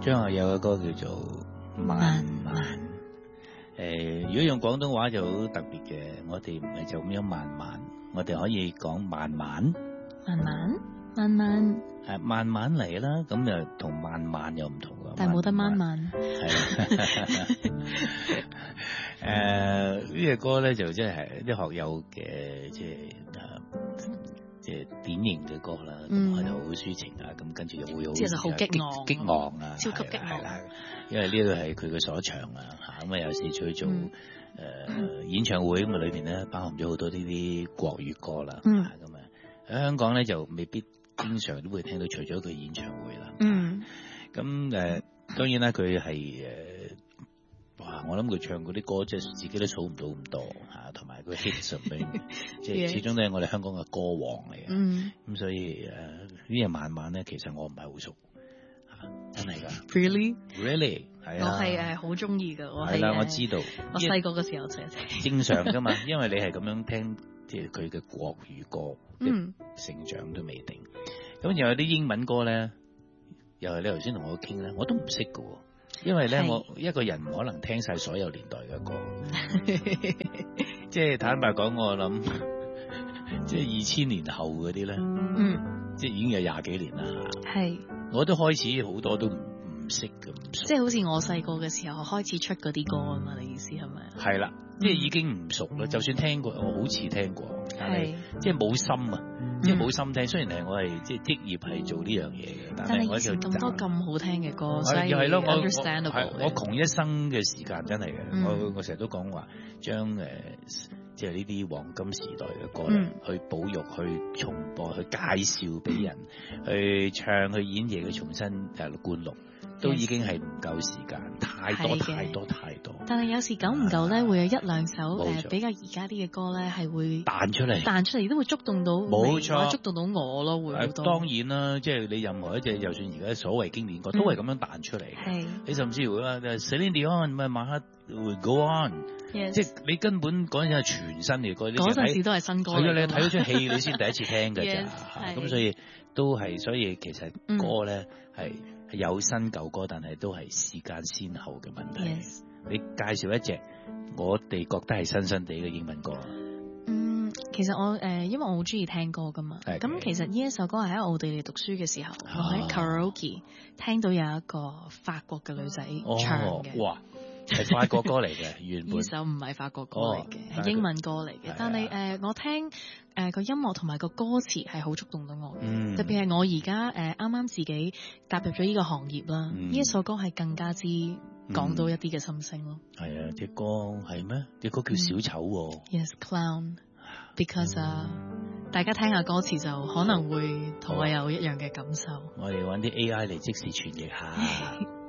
張學友嘅歌叫做《慢慢》。如果用廣東話就好特別嘅，我哋唔係就咁樣慢慢，我哋可以講慢慢， 慢慢，慢慢， 慢慢嚟啦。咁又同慢慢又唔同㗎。 但係冇得慢慢。 係呢隻歌咧就即係啲學友嘅即係典型嘅歌啦，咁佢就好抒情啊，咁跟住就會好即係好激昂啊， 超級激昂啦，因為呢個係佢嘅所長啊，嚇咁啊有時出去做演唱會咁啊，裏邊咧包含咗好多呢啲國語歌啦，咁啊喺香港咧就未必經常都會聽到，除咗佢演唱會啦，咁當然啦，佢係哇！我諗佢唱嗰啲歌，即係自己都數唔到咁多嚇，同埋佢 hit 上邊，即係始終都係我哋香港嘅歌王嚟嘅。咁所以呢嘢慢慢咧，其實我唔係好熟嚇，真係㗎。Really 係啊， 我係好中意㗎。我係啦，我知道。 我細個嘅時候就係正常㗎嘛，因為你係咁樣聽，即係佢嘅國語歌，成長都未定。咁又有啲英文歌咧，又係你頭先同我傾咧，我都唔識㗎喎。因為咧，我一個人唔可能聽晒所有年代嘅歌，即係坦白講，我諗即係2000年後嗰啲咧，即係已經有20幾年啦。係，我都開始好多都唔識嘅， 即係好似我細個嘅時候開始出嗰啲歌啊嘛，你意思係咪？ 係啦，即係已經唔熟啦。就算聽過，我好似聽過，但係即係冇心啊。即係冇心聽，雖然係我係即係職業係做呢樣嘢嘅，但係我就咁多咁好聽嘅歌，所以係咯， 我窮一生嘅時間真係嘅，我成日都講話將即係呢啲黃金時代嘅歌去保育、去重播、去介紹俾人、去唱、去演繹、去重新灌錄，都已經係唔夠時間，太多。 但係有時久唔久咧，會有一兩首比較而家啲嘅歌咧，係會彈出嚟都會觸動到，冇錯，觸動到我咯，會好多。 當然啦，即係你任何一隻，就算而家所謂經典歌，都係咁樣彈出嚟。係你甚至乎啦，Celine Dion 咪晚黑會 Go On，即係你根本嗰陣係全新嘅歌， 嗰陣時都係新歌。 係啊，你睇咗出戲，你先第一次聽㗎咋。咁所以都係，所以其實歌咧係有新舊歌，但係都係時間先後嘅問題。你介紹一隻我哋覺得係新新地嘅英文歌。 其實我因為我好中意聽歌噶嘛，咁其實呢一首歌係喺奧地利讀書嘅時候，我喺 karaoke 聽到有一個法國嘅女仔唱嘅。 哇，係法國歌嚟嘅，原本呢首唔係法國歌嚟嘅，係英文歌嚟嘅。但係我聽個音樂同埋個歌詞係好觸動到我，特別係我而家啱啱自己踏入咗呢個行業啦，呢一首歌係更加之講到一啲嘅心聲咯。 係啊，隻歌係咩？隻歌叫小丑喎。 Yes, clown，because 大家聽下歌詞就可能會同我有一樣嘅感受。 我哋揾啲 AI 嚟即時傳譯下。